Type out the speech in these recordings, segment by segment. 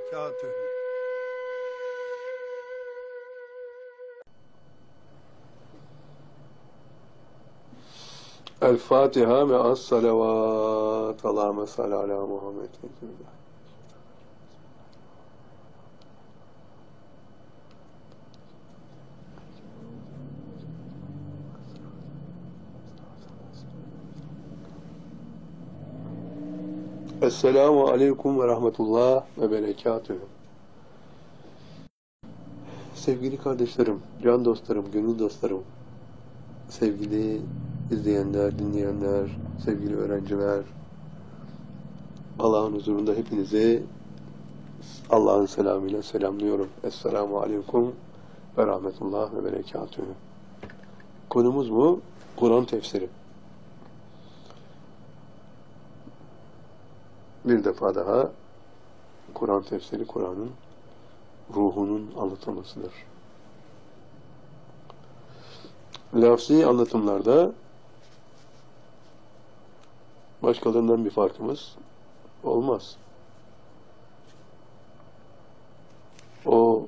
وبركاته. El-Fatiha me'as salavat. Allahümme salli ala Muhammed. Esselamu aleyküm ve rahmetullah ve berekatühü. Sevgili kardeşlerim, can dostlarım, gönül dostlarım, sevgili izleyenler, dinleyenler, sevgili öğrenciler, Allah'ın huzurunda hepinizi Allah'ın selamıyla selamlıyorum. Esselamu aleyküm ve rahmetullah ve berekatühü. Konumuz bu, Kur'an tefsiri. Bir defa daha Kur'an tefsiri, Kur'an'ın ruhunun anlatılmasıdır. Lafzi anlatımlarda başkalarından bir farkımız olmaz. O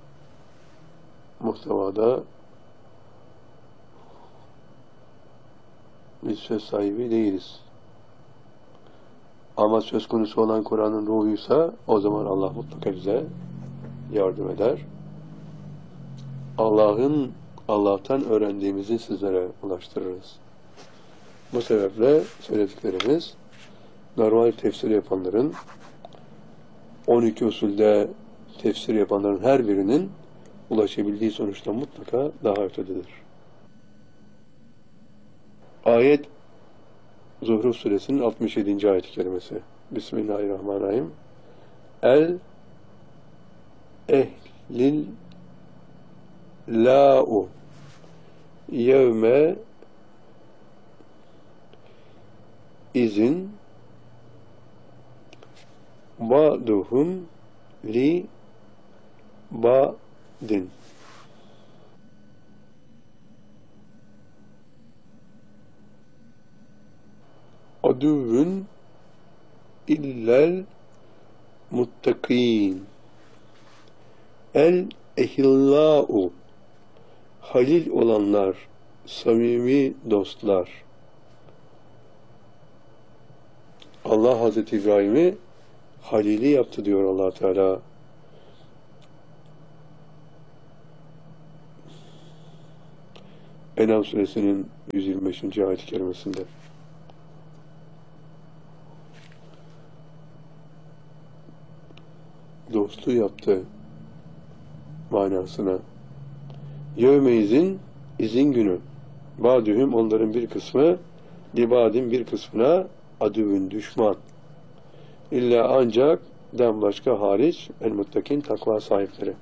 muhtevada biz söz sahibi değiliz. Ama söz konusu olan Kur'an'ın ruhuysa o zaman Allah mutlaka bize yardım eder. Allah'tan öğrendiğimizi sizlere ulaştırırız. Bu sebeple söylediklerimiz normal tefsir yapanların 12 usulde tefsir yapanların her birinin ulaşabildiği sonuçtan mutlaka daha ötededir. Ayet Zuhruf suresinin 67. ayet-i kerimesi. Bismillahirrahmanirrahim. El-ehlil la'u yevme izin ba'duhum li ba'din. Aduvun illel muttakin. El-ehillâ'u halil olanlar, samimi dostlar. Allah Hazreti İbrahim'i halili yaptı diyor Allah Teala. En'am suresinin 125. ayet-i kerimesinde. Dostu yaptı manasına. Yevme izin günü. Ba'dühüm onların bir kısmı, libadin bir kısmına adüvün düşman. İlla ancak den başka hariç el muttakin takva sahipleri.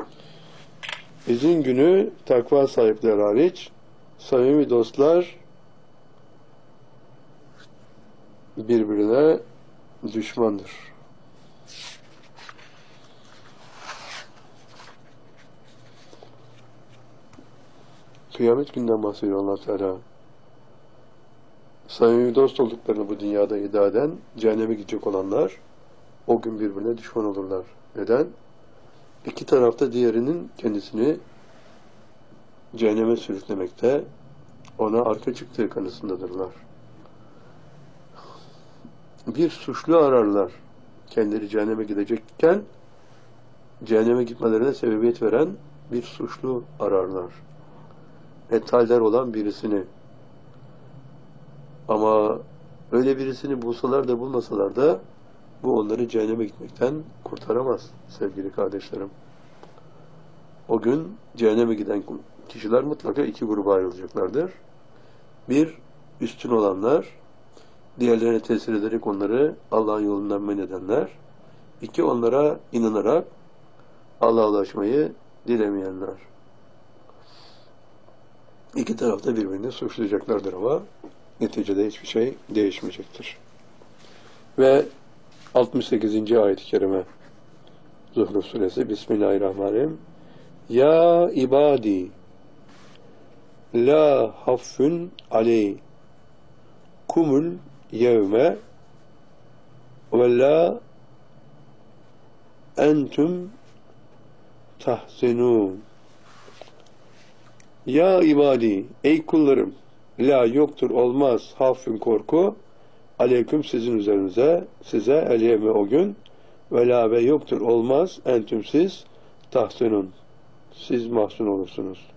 İzin günü takva sahipleri hariç samimi dostlar birbirine düşmandır. Kıyamet günden bahsediyor Allah Teala. Samimi dost olduklarını bu dünyada iddia eden, cehenneme gidecek olanlar o gün birbirine düşman olurlar. Neden? İki tarafta diğerinin kendisini cehenneme sürüklemekte, ona arka çıktığı kanısındadırlar. Bir suçlu ararlar. Kendileri cehenneme gidecekken cehenneme gitmelerine sebebiyet veren bir suçlu ararlar. Etaller olan birisini. Ama öyle birisini bulsalar da bulmasalar da bu onları cehenneme gitmekten kurtaramaz sevgili kardeşlerim. O gün cehenneme giden kişiler mutlaka iki gruba ayrılacaklardır. Bir, üstün olanlar, diğerlerine tesir ederek onları Allah'ın yolundan men edenler. İki, onlara inanarak Allah'a ulaşmayı dilemeyenler. İki tarafta birbirini suçlayacaklardır ama neticede hiçbir şey değişmeyecektir. Ve 68. ayet-i kerime Zuhruf suresi. Bismillahirrahmanirrahim. Ya ibadi la haffun aleykumul yevme ve la entüm tahzenun. Ya ibadi, ey kullarım, la yoktur olmaz haffün korku, aleyküm sizin üzerinize, size eliyeme o gün, ve la ve yoktur olmaz entüm siz tahzenun, siz mahzun olursunuz.